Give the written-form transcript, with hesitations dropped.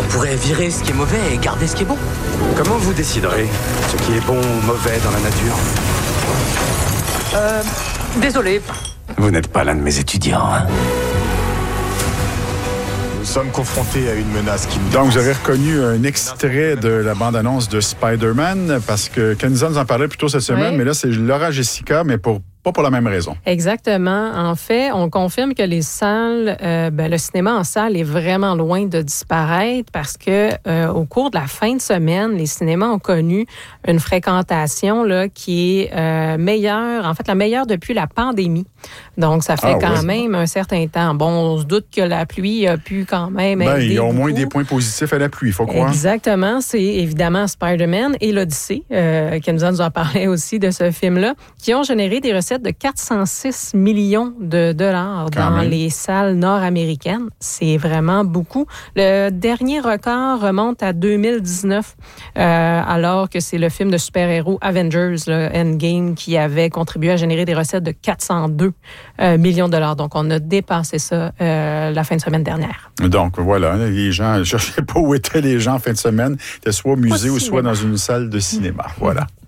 On pourrait virer ce qui est mauvais et garder ce qui est bon. Comment vous déciderez ce qui est bon ou mauvais dans la nature? Désolé. Vous n'êtes pas l'un de mes étudiants, hein? Nous sommes confrontés à une menace qui nous... Donc, vous avez reconnu un extrait de la bande-annonce de Spider-Man, parce que Kenza nous en parlait plus tôt cette semaine, mais là, c'est Laura Jessica, mais pas pour la même raison. Exactement. En fait, on confirme que les salles, le cinéma en salle est vraiment loin de disparaître parce que au cours de la fin de semaine, les cinémas ont connu une fréquentation là, qui est meilleure, en fait la meilleure depuis la pandémie. Donc, ça fait même un certain temps. Bon, on se doute que la pluie a pu quand même aider il y a au moins beaucoup. des points positifs à la pluie, il faut croire. Exactement. C'est évidemment Spider-Man et l'Odyssée, Kenza nous en parlait aussi de ce film-là, qui ont généré des recettes de 406 millions de dollars dans les salles nord-américaines. C'est vraiment beaucoup. Le dernier record remonte à 2019, alors que c'est le film de super-héros Avengers, le Endgame, qui avait contribué à générer des recettes de 402 millions de dollars. Donc, on a dépassé ça la fin de semaine dernière. Donc, voilà, les gens, je ne sais pas où étaient les gens en fin de semaine, c'était soit au musée ou soit dans une salle de cinéma. Voilà.